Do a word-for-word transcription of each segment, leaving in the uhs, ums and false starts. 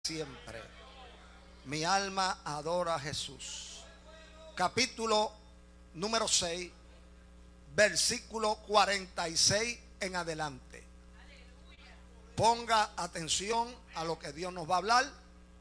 siempre. Mi alma adora a Jesús. Capítulo número seis, versículo cuarenta y seis en adelante. Ponga atención a lo que Dios nos va a hablar.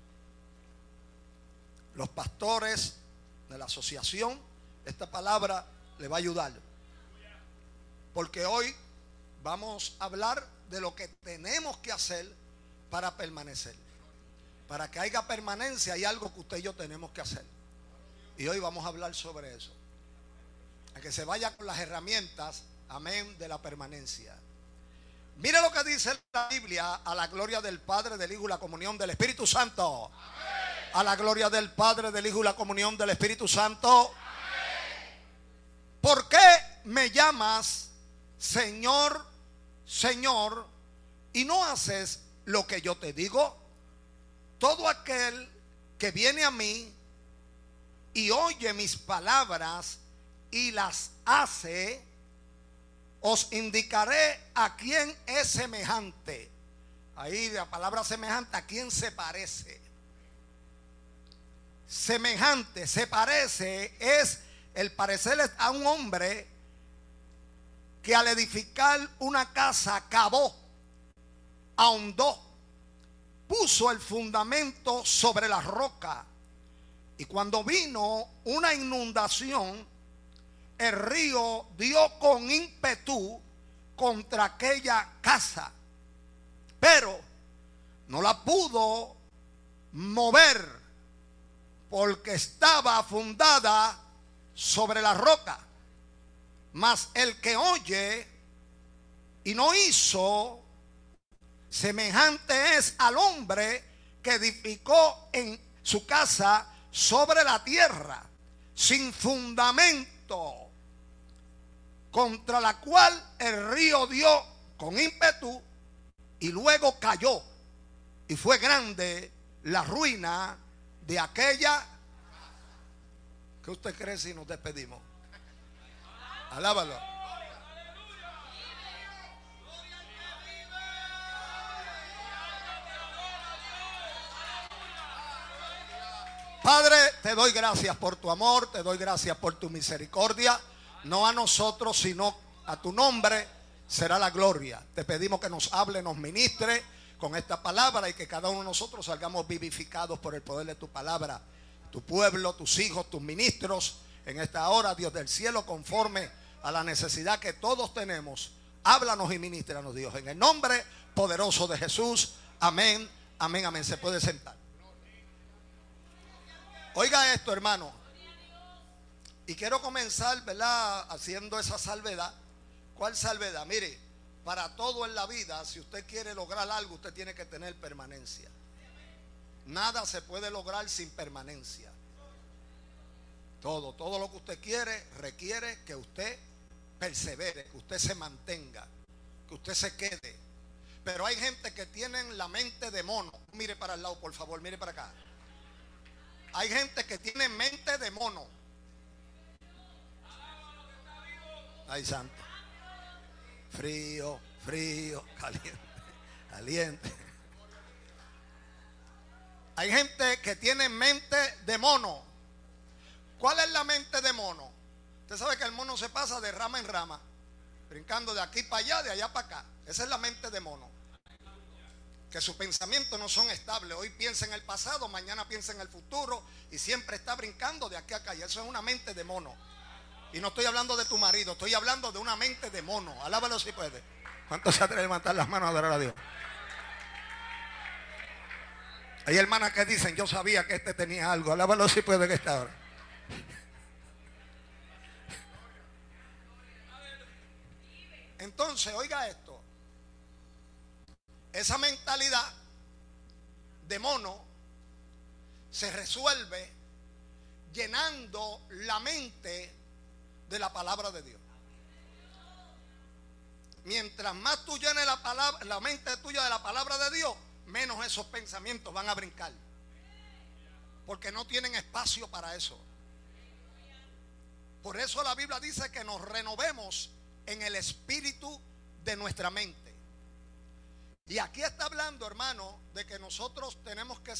Los pastores de la asociación, esta palabra le va a ayudar. Porque hoy vamos a hablar de lo que tenemos que hacer para permanecer. Para que haya permanencia hay algo que usted y yo tenemos que hacer. Y hoy vamos a hablar sobre eso. A que se vaya con las herramientas, amén, de la permanencia. Mire lo que dice la Biblia, a la gloria del Padre, del Hijo y la comunión del Espíritu Santo. Amén. A la gloria del Padre, del Hijo y la comunión del Espíritu Santo. Amén. ¿Por qué me llamas Señor, Señor, y no haces lo que yo te digo? Todo aquel que viene a mí y oye mis palabras y las hace, os indicaré a quién es semejante. Ahí la palabra semejante, a quién se parece. Semejante, se parece, es el parecer a un hombre que al edificar una casa cavó, ahondó, puso el fundamento sobre la roca, y cuando vino una inundación, el río dio con ímpetu contra aquella casa, pero no la pudo mover porque estaba fundada sobre la roca. Mas el que oye y no hizo, semejante es al hombre que edificó en su casa sobre la tierra, sin fundamento, contra la cual el río dio con ímpetu y luego cayó, y fue grande la ruina de aquella. ¿Qué usted cree si nos despedimos? Alábalo. Padre, te doy gracias por tu amor, te doy gracias por tu misericordia. No a nosotros, sino a tu nombre será la gloria. Te pedimos que nos hable, nos ministre con esta palabra y que cada uno de nosotros salgamos vivificados por el poder de tu palabra. Tu pueblo, tus hijos, tus ministros, en esta hora, Dios del cielo, conforme a la necesidad que todos tenemos, háblanos y ministranos, Dios, en el nombre poderoso de Jesús. Amén, amén, amén. Se puede sentar. Oiga esto, hermano, y quiero comenzar, ¿verdad?, haciendo esa salvedad. ¿Cuál salvedad? Mire, para todo en la vida, si usted quiere lograr algo, usted tiene que tener permanencia. Nada se puede lograr sin permanencia. Todo, todo lo que usted quiere requiere que usted persevere, que usted se mantenga, que usted se quede. Pero hay gente que tienen la mente de mono. Mire para el lado, por favor, mire para acá. Hay gente que tiene mente de mono. Ay, santo. Frío, frío, caliente, caliente. Hay gente que tiene mente de mono. ¿Cuál es la mente de mono? Usted sabe que el mono se pasa de rama en rama, brincando de aquí para allá, de allá para acá. Esa es la mente de mono. Que sus pensamientos no son estables. Hoy piensa en el pasado, mañana piensa en el futuro y siempre está brincando de aquí a acá. Y eso es una mente de mono. Y no estoy hablando de tu marido, estoy hablando de una mente de mono. Alábalo si puede. ¿Cuántos se atreven a levantar las manos a adorar a Dios? Hay hermanas que dicen, yo sabía que este tenía algo. Alábalo si puede que está ahora. Entonces, oiga esto. Esa mentalidad de mono se resuelve llenando la mente de la palabra de Dios. Mientras más tú llenes la palabra, la mente tuya de la palabra de Dios, menos esos pensamientos van a brincar, porque no tienen espacio para eso. Por eso la Biblia dice que nos renovemos en el espíritu de nuestra mente. Y aquí está hablando, hermano, de que nosotros tenemos que